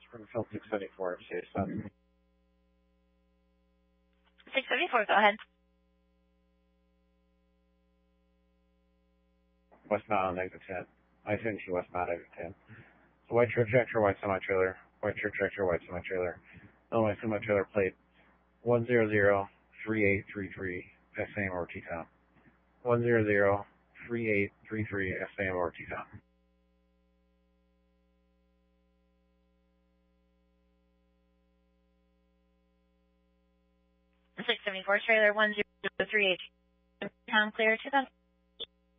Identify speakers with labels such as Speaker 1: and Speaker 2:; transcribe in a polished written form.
Speaker 1: Springfield 674, Chase.
Speaker 2: 674, go ahead.
Speaker 1: Westbound, exit 10. I-10 westbound, exit 10. So white tractor, white semi-trailer. White tractor, white semi-trailer. Illinois semi-trailer plate 1003833 SAM or T-Town. 1003833 SAM or T-Town.
Speaker 2: 674 trailer 1038 town clear to them.